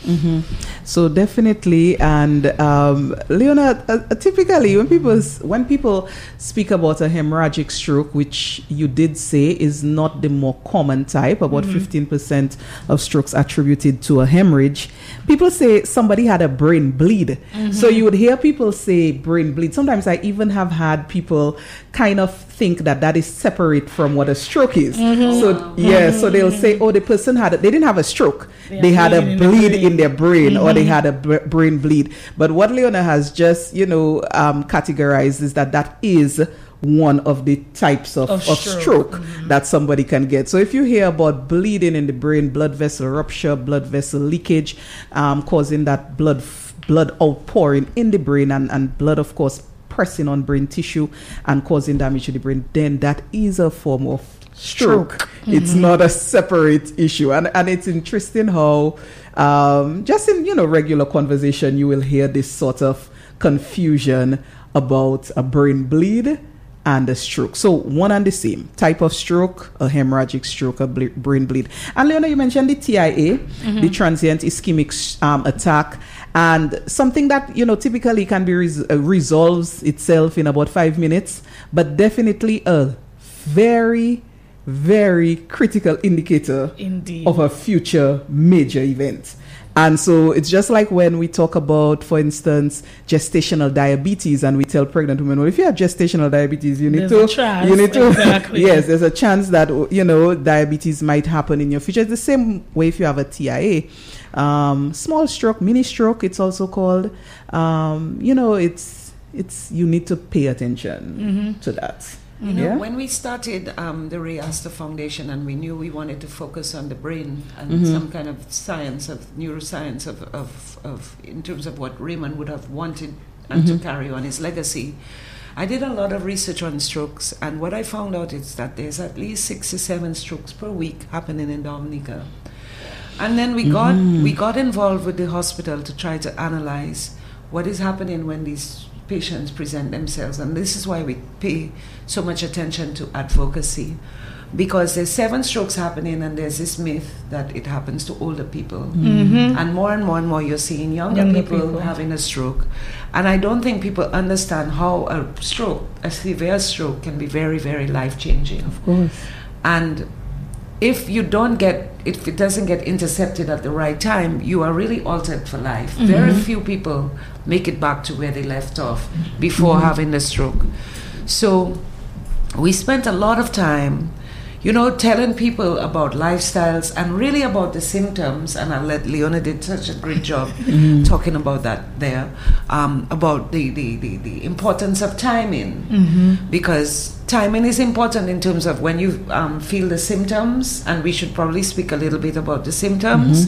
So definitely, and Leona, typically when people speak about a hemorrhagic stroke, which you did say is not the more common type, about 15% of strokes attributed to a hemorrhage, people say somebody had a brain bleed. So you would hear people say brain bleed. Sometimes I even have had people kind of think that is separate from what a stroke is. So so they'll say, oh, the person they didn't have a stroke, they had a bleed in their brain, or they had a brain bleed. But what Leona has just categorized is that is one of the types of stroke that somebody can get. So if you hear about bleeding in the brain, blood vessel rupture, blood vessel leakage, causing that blood outpouring in the brain, and blood, of course, pressing on brain tissue and causing damage to the brain, then that is a form of stroke. It's not a separate issue. And it's interesting how just in regular conversation you will hear this sort of confusion about a brain bleed and a stroke. So one and the same type of stroke, a hemorrhagic stroke, a brain bleed. And Leona, you mentioned the TIA, the transient ischemic attack, and something that typically can be resolves itself in about 5 minutes, but definitely a very, very critical indicator of a future major event. And so it's just like when we talk about, for instance, gestational diabetes, and we tell pregnant women, well, if you have gestational diabetes, you need to, exactly. Yes, there's a chance that, diabetes might happen in your future. It's the same way if you have a TIA, small stroke, mini stroke, it's also called, it's you need to pay attention to that. When we started the Ray Astor Foundation, and we knew we wanted to focus on the brain and some kind of science of neuroscience of in terms of what Raymond would have wanted and to carry on his legacy, I did a lot of research on strokes, and what I found out is that there's at least 6 to 7 strokes per week happening in Dominica. And then we got involved with the hospital to try to analyze what is happening when these patients present themselves, and this is why we pay so much attention to advocacy, because there's 7 strokes happening, and there's this myth that it happens to older people, and more you're seeing younger people having a stroke, and I don't think people understand how a severe stroke can be very, very life-changing. Of course. And if it doesn't get intercepted at the right time, you are really altered for life. Very few people make it back to where they left off before having the stroke. So we spent a lot of time, telling people about lifestyles and really about the symptoms, and I'll let Leona did such a great job talking about that there, about the importance of timing, because timing is important in terms of when you feel the symptoms, and we should probably speak a little bit about the symptoms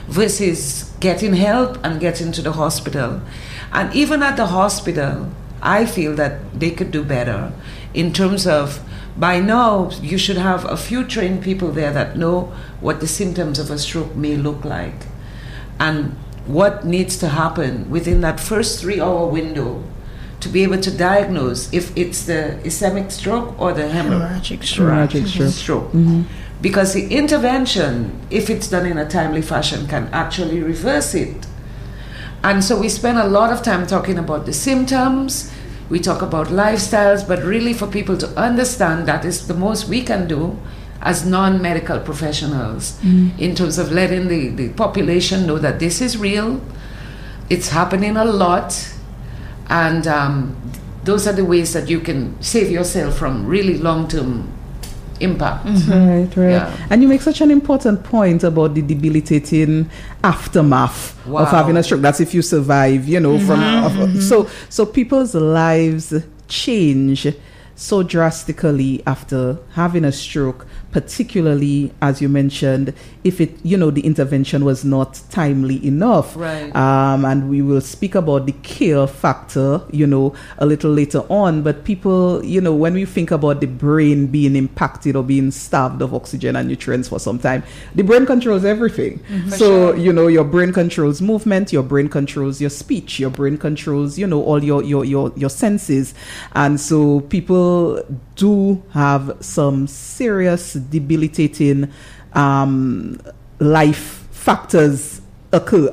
versus getting help and getting to the hospital. And even at the hospital, I feel that they could do better in terms of, by now, you should have a few trained people there that know what the symptoms of a stroke may look like and what needs to happen within that first 3-hour window to be able to diagnose if it's the ischemic stroke or the hemorrhagic stroke. Because the intervention, if it's done in a timely fashion, can actually reverse it. And so we spend a lot of time talking about the symptoms. We talk about lifestyles, but really for people to understand that is the most we can do as non-medical professionals in terms of letting the population know that this is real, it's happening a lot, and those are the ways that you can save yourself from really long-term impact. Right. Yeah. And you make such an important point about the debilitating aftermath of having a stroke. That's if you survive, so people's lives change so drastically after having a stroke, particularly, as you mentioned, if it, the intervention was not timely enough. Right. And we will speak about the care factor, a little later on. But people, when we think about the brain being impacted or being starved of oxygen and nutrients for some time, the brain controls everything. So, your brain controls movement, your brain controls your speech, your brain controls, all your senses. And so people do have some serious debilitating life factors occur